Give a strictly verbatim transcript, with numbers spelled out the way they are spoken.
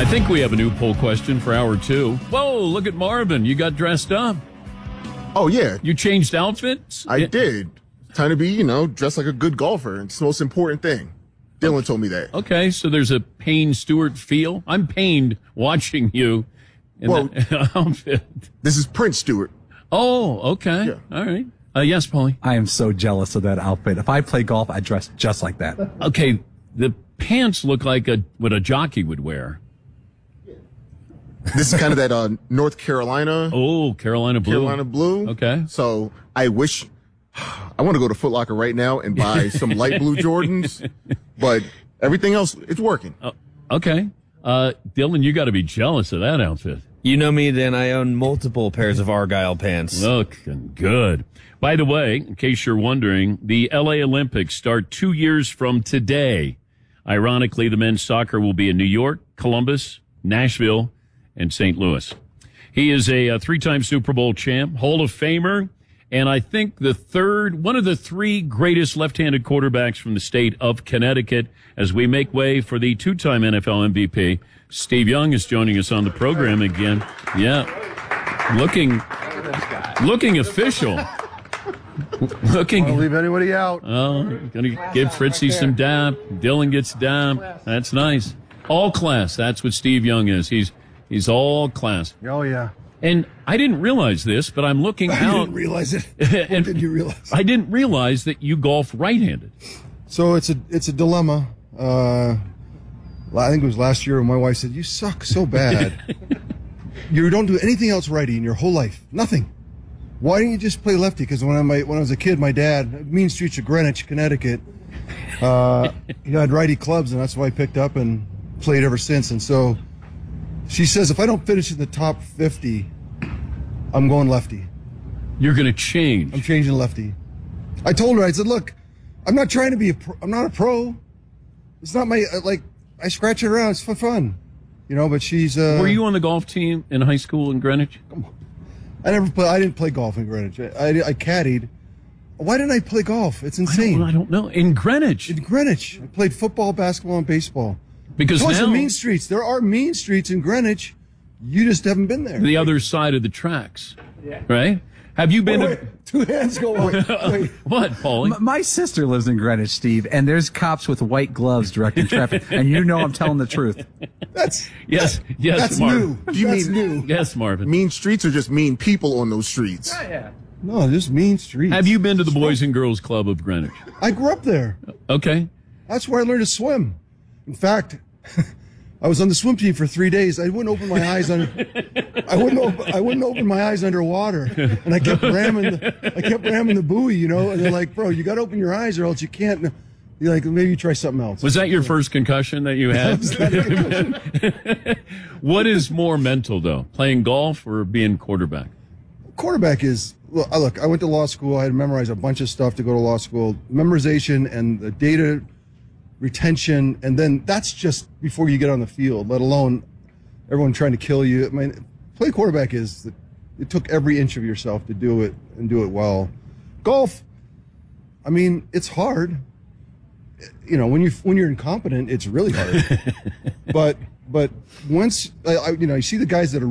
I think we have a new poll question for hour two. Whoa, look at Marvin. You got dressed up. Oh, yeah. You changed outfits? I Yeah. did. Time to be, you know, dressed like a good golfer. It's the most important thing. Dylan told me that. Okay, so there's a Payne Stewart feel. I'm pained watching you in Well, that outfit. This is Prince Stewart. Oh, okay. Yeah. All right. Uh, yes, Paulie. I am so jealous of that outfit. If I play golf, I dress just like that. Okay, the pants look like a what a jockey would wear. This is kind of that uh, North Carolina, Oh, Carolina blue. Carolina blue. Okay. So I wish, I want to go to Foot Locker right now and buy some light blue Jordans, but everything else, it's working. Uh, okay. Uh, Dylan, you got to be jealous of that outfit. You know me, Dan. I own multiple pairs of Argyle pants. Looking good. By the way, in case you're wondering, the L A Olympics start two years from today. Ironically, the men's soccer will be in New York, Columbus, Nashville, and Saint Louis. He is a, a three-time Super Bowl champ, Hall of Famer, and I think the third, one of the three greatest left-handed quarterbacks from the state of Connecticut. As we make way for the two-time N F L M V P, Steve Young is joining us on the program again. Yeah, looking, looking official. Looking. Don't leave anybody out. Oh, gonna give Fritzy some dap. Dylan gets dap. That's nice. All class. That's what Steve Young is. He's he's all class. Oh, yeah. And I didn't realize this, but I'm looking I out. didn't realize it. and Did you realize? I didn't realize that you golf right-handed. So it's a it's a dilemma. Uh, I think it was last year when my wife said, "You suck so bad. You don't do anything else righty in your whole life. Nothing. Why don't you just play lefty?" Because when I my, when I was a kid, my dad, Mean Streets of Greenwich, Connecticut, uh, he had righty clubs, and that's why I picked up and played ever since. And so she says, if I don't finish in the top fifty, I'm going lefty. You're going to change. I'm changing lefty. I told her, I said, look, I'm not trying to be a pro. I'm not a pro. It's not my, like, I scratch it around. It's for fun. You know, but she's... Uh, Were you on the golf team in high school in Greenwich? I never play, I didn't play golf in Greenwich. I, I, I caddied. Why didn't I play golf? It's I insane. don't, I don't know. In Greenwich. In Greenwich. I played football, basketball, and baseball. Because Plus now, the mean streets. There are mean streets in Greenwich. You just haven't been there. the other side of the tracks. Yeah. Right? Have you been Wait, to... wait, two hands go away. Wait. What, Paulie? M- my sister lives in Greenwich, Steve, and there's cops with white gloves directing traffic, and you know I'm telling the truth. That's Yes, yes, that's Marvin. new. Do you that's mean- new. Yes, Marvin. Mean streets or just mean people on those streets? No, just mean streets. Have you been to the Boys and Girls Club of Greenwich? I grew up there. Okay. That's where I learned to swim. In fact, I was on the swim team for three days. I wouldn't open my eyes under. I wouldn't. Op- I wouldn't open my eyes underwater, and I kept ramming. The, I kept ramming the buoy, you know. And they're like, "Bro, you got to open your eyes, or else you can't." You're like, maybe you try something else. Was that your first concussion that you had? What is more mental, though, playing golf or being quarterback? Quarterback is. Look, I- look, I went to law school. I had to memorize a bunch of stuff to go to law school. Memorization and the data retention, and then that's just before you get on the field, let alone everyone trying to kill you. I mean, play quarterback is, it took every inch of yourself to do it and do it well. Golf, I mean, it's hard. You know, when you when you're incompetent, it's really hard. but but once I, I, you know, you see the guys that are